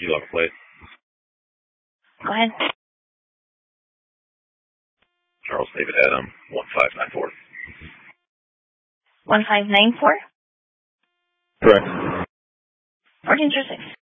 you log a plate? Go ahead. Charles David Adam, 1594. 1594? Correct. 1406.